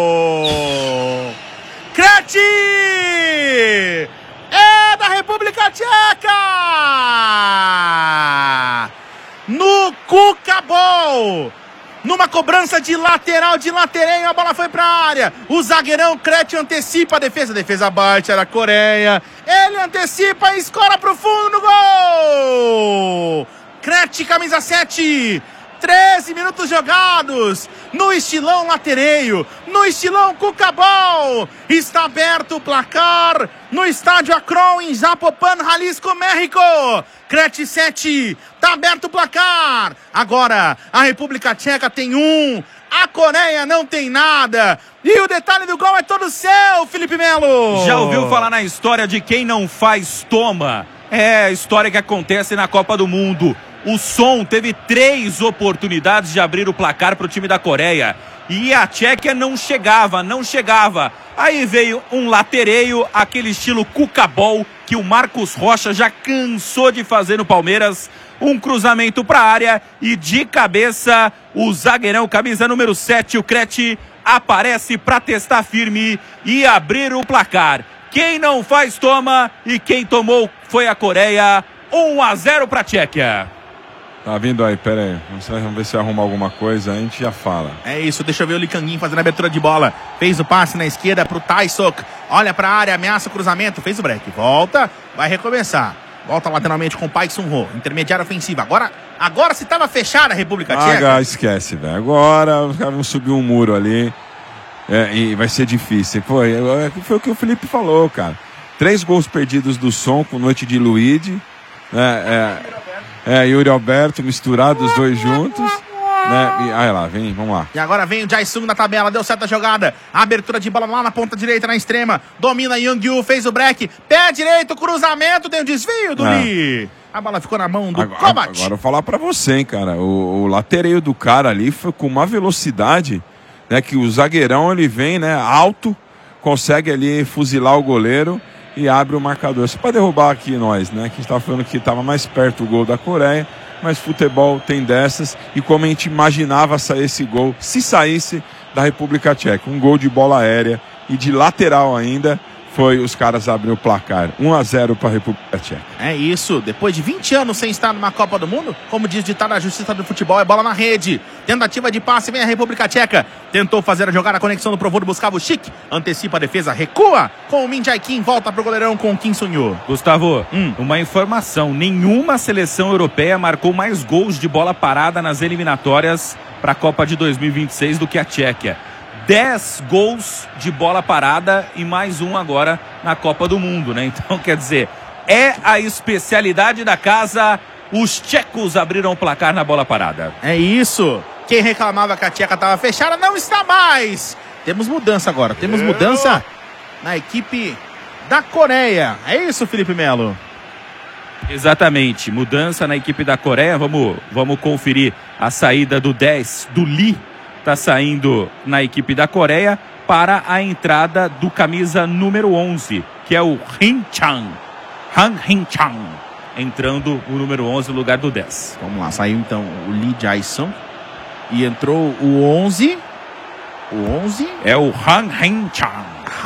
Krejci! É da República Tcheca! No Kukabol! Numa cobrança de lateral, de latereio, a bola foi pra área. O zagueirão Krejci antecipa a defesa. A defesa bate, era a Coreia. Ele antecipa e escora pro fundo no gol! Krejci, camisa 7. 13 minutos jogados, no estilão latereio, no estilão Kukabol. Está aberto o placar no estádio Akron, em Zapopan, Jalisco, México. Krejci 7, está aberto o placar. Agora, a República Tcheca tem 1, a Coreia não tem nada. E o detalhe do gol é todo seu, Felipe Melo. Já ouviu falar na história de quem não faz, toma? É a história que acontece na Copa do Mundo. O Son teve 3 oportunidades de abrir o placar para o time da Coreia. E a Tchequia não chegava. Aí veio um latereio, aquele estilo Kukabol, que o Marcos Rocha já cansou de fazer no Palmeiras. Um cruzamento para a área e de cabeça o zagueirão, camisa número 7, o Krejci, aparece para testar firme e abrir o placar. Quem não faz, toma. E quem tomou foi a Coreia. 1-0 para a Tchequia. Tá vindo aí, pera aí. Vamos ver se arruma alguma coisa, a gente já fala. É isso, deixa eu ver o Lee Kang-in fazendo a abertura de bola. Fez o passe na esquerda pro Tae-Sok. Olha pra área, ameaça o cruzamento. Fez o break, volta, vai recomeçar. Volta lateralmente com o Park Sun-ho. Intermediária ofensiva. Agora se tava fechada a República Tcheca. Esquece, velho. Agora os caras vão subir um muro ali. E vai ser difícil. Foi o que o Felipe falou, cara. 3 gols perdidos do Son com noite de Luigi. Yuri Alberto misturados os dois juntos, né? E aí lá, vamos lá. E agora vem o Jae-sung na tabela, deu certa jogada. Abertura de bola lá na ponta direita, na extrema. Domina Young-Yu, fez o break. Pé direito, cruzamento, tem um desvio do Lee. A bola ficou na mão do Kovac. Agora eu vou falar pra você, hein, cara. O latereio do cara ali foi com uma velocidade, né? Que o zagueirão, ele vem, né? Alto, consegue ali fuzilar o goleiro e abre o marcador. Só para derrubar aqui nós, né? Que a gente estava falando que estava mais perto o gol da Coreia, mas futebol tem dessas, e como a gente imaginava sair esse gol, se saísse da República Tcheca, um gol de bola aérea e de lateral ainda, foi os caras abrir o placar. 1-0 para a República Tcheca. É isso, depois de 20 anos sem estar numa Copa do Mundo, como diz ditado a justiça do futebol, é bola na rede. Tentativa de passe, vem a República Tcheca. Tentou fazer a jogada, a conexão do Provodo, buscava o Schick. Antecipa a defesa, recua com o Min Jae-kim, volta pro goleirão com o Kim Sun-yu. Gustavo, uma informação, nenhuma seleção europeia marcou mais gols de bola parada nas eliminatórias para a Copa de 2026 do que a Tchequia. 10 gols de bola parada e mais um agora na Copa do Mundo, né? Então, quer dizer, é a especialidade da casa. Os tchecos abriram o placar na bola parada. É isso. Quem reclamava que a Tcheca estava fechada não está mais. Temos mudança agora. Temos mudança na equipe da Coreia. É isso, Felipe Melo? Exatamente. Mudança na equipe da Coreia. Vamos conferir a saída do 10, do Lee. Está saindo na equipe da Coreia para a entrada do camisa número 11, que é o Han Hin-chang, entrando o número 11 no lugar do 10. Vamos lá, saiu então o Lee Jae-sung e entrou o 11. O 11 é o Han Hin-chang.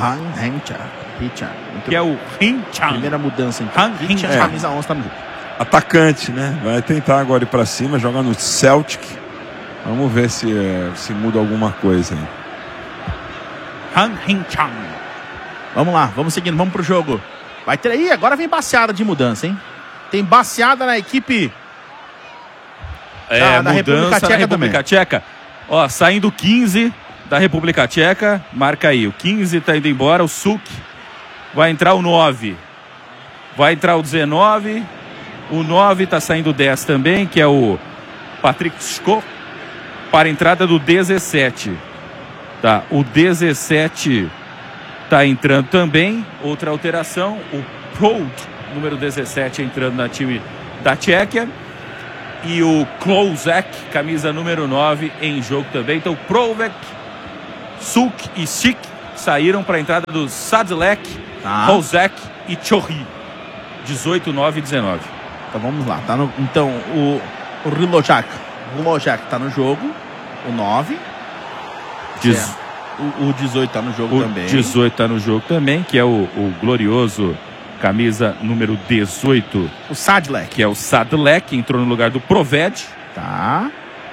Que é o Hin-chang. Primeira mudança então. Han Hin-chang, camisa 11 está no jogo. Atacante, né? Vai tentar agora ir para cima, jogar no Celtic. Vamos ver se muda alguma coisa aí. Han Hin-chang. Vamos lá, vamos seguindo, vamos pro jogo. Vai ter aí, agora vem baseada de mudança, hein? Tem baseada na equipe da República Tcheca, República Tcheca. Ó, saindo 15 da República Tcheca, marca aí. O 15 tá indo embora, o Suk. Vai entrar o 9. Vai entrar o 19. O 9 tá saindo o 10 também, que é o Patrick Schick. Para a entrada do 17. Tá, o 17 tá entrando também. Outra alteração, o Proud, número 17, entrando na time da Tchequia. E o Klozek, camisa número 9, em jogo também. Então, Provek, Suk e Schick saíram para a entrada do Sadlek, Rozek e Chorri. 18, 9 e 19. Então vamos lá. Tá então o Rilojak está no jogo. O 9. O 18 tá no jogo também. O 18 tá no jogo também, que é o glorioso camisa número 18. O Sadlek. Que é o Sadlek, que entrou no lugar do Proved. Tá.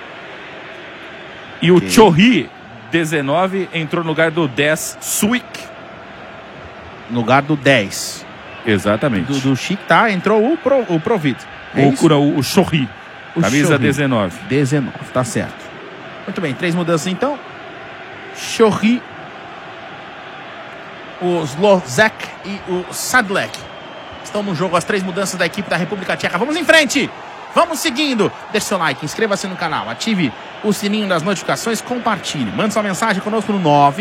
E o Chorri, 19, entrou no lugar do 10, Suik. No lugar do 10. Exatamente. Do Chic, tá? Entrou o Provid. O Chorri. Camisa Chorri. 19. 19, tá certo. Muito bem, 3 mudanças então. Chorri, o Zlozek e o Sadlek estão no jogo, as 3 mudanças da equipe da República Tcheca. Vamos em frente! Vamos seguindo. Deixe seu like, inscreva-se no canal, ative o sininho das notificações, compartilhe. Mande sua mensagem conosco no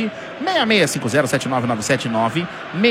966507997,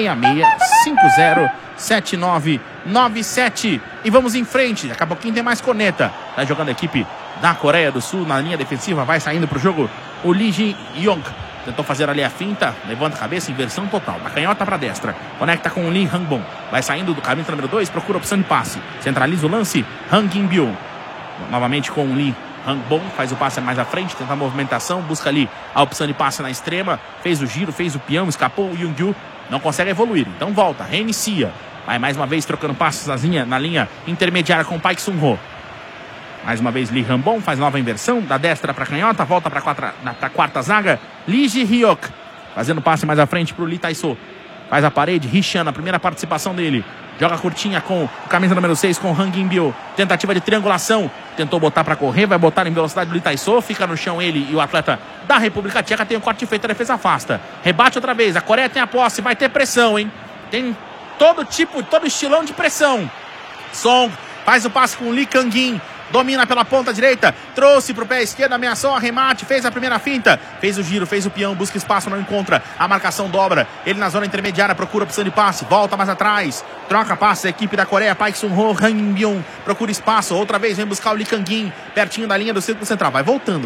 966507997. E vamos em frente. Daqui a pouquinho tem mais corneta. Tá jogando a equipe da Coreia do Sul na linha defensiva. Vai saindo pro jogo o Lee Ji-yong. Tentou fazer ali a finta, levanta a cabeça, inversão total. Da canhota para destra, conecta com o Lee Hangbon. Vai saindo do caminho número 2, procura a opção de passe. Centraliza o lance, Hang In-byul. Novamente com o Lee Hangbon, faz o passe mais à frente, tenta a movimentação, busca ali a opção de passe na extrema. Fez o giro, fez o peão, escapou o Young-gyu. Não consegue evoluir, então volta, reinicia. Vai mais uma vez trocando passes na linha intermediária com o Park Sun-ho. Mais uma vez Lee Hangbon faz nova inversão, da destra para a canhota, volta para a quarta zaga. Lee Ji-hyuk fazendo passe mais à frente para o Lee Tae-so. Faz a parede, Hichan na primeira participação dele. Joga curtinha com o camisa número 6 com Hang In-byul. Tentativa de triangulação, tentou botar para correr, vai botar em velocidade do Lee Tae-so. Fica no chão ele e o atleta da República Tcheca tem o corte feito, a defesa afasta. Rebate outra vez, a Coreia tem a posse, vai ter pressão, hein? Tem todo estilão de pressão. Song faz o passe com o Lee Kang-in. Domina pela ponta direita, trouxe pro pé esquerdo, ameaçou o arremate, fez a primeira finta, fez o giro, fez o peão, busca espaço, não encontra, a marcação dobra, ele na zona intermediária procura a opção de passe, volta mais atrás, troca passe, a equipe da Coreia, Park Sun-ho, Hang In-byul, procura espaço, outra vez vem buscar o Lee Kang-in, pertinho da linha do círculo central, vai voltando,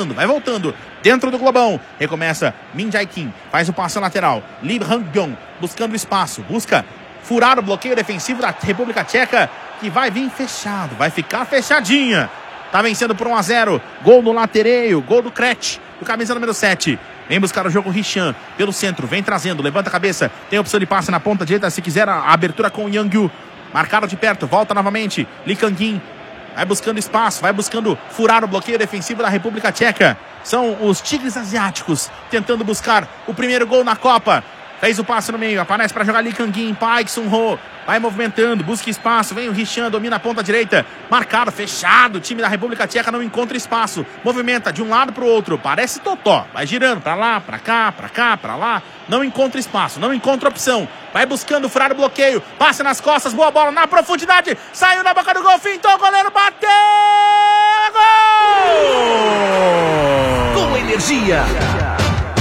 dentro do globão, recomeça Min Jae-kim, faz o passe lateral, Lee Hang-byung, buscando espaço, busca furar o bloqueio defensivo da República Tcheca, que vai vir fechado, vai ficar fechadinha. Tá vencendo por 1-0. Gol no latereio, gol do Kretsch, do camisa número 7. Vem buscar o jogo Hichan pelo centro, vem trazendo, levanta a cabeça, tem opção de passe na ponta direita, se quiser a abertura com o Young-gyu. Marcado de perto, volta novamente, Lee Kang-in. Vai buscando espaço, vai buscando furar o bloqueio defensivo da República Tcheca. São os Tigres Asiáticos tentando buscar o primeiro gol na Copa. Fez o passe no meio, aparece para jogar Lee Kang-in, Park Sun-ho, vai movimentando, busca espaço, vem o Hichan, domina a ponta direita, marcado, fechado, o time da República Tcheca não encontra espaço, movimenta de um lado para o outro, parece totó, vai girando para lá, para cá, para lá, não encontra espaço, não encontra opção, vai buscando furar o bloqueio, passa nas costas, boa bola na profundidade, saiu na boca do gol, fintou, o goleiro bateu, gol! Com energia.